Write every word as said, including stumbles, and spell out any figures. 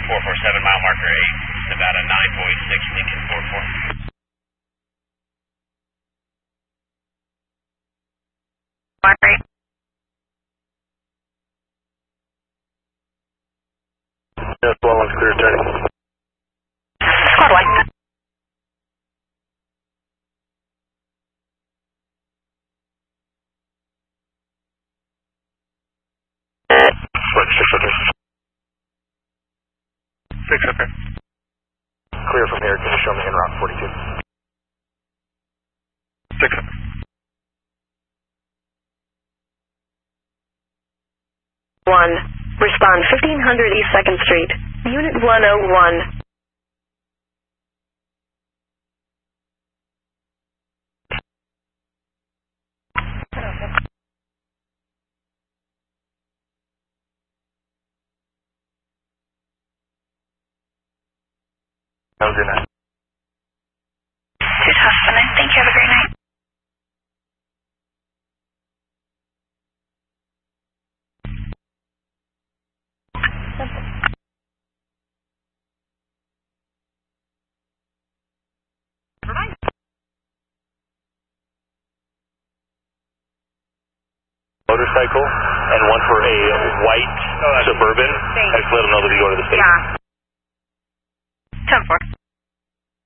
four four seven, mile marker eight, Nevada nine point six, Lincoln four four. Marker eight. Yes, well, one's clear, turning. Squad one. Six up there. Six up there. Clear from here. Can you show me en route forty-two? Six up there. One. Respond fifteen hundred East second Street. Unit one oh one. Have a good night. Two Tustin, thank you. Have a great night. Motorcycle and one for a white oh, Suburban. I just let them know that we go to the station. Yeah. ten four.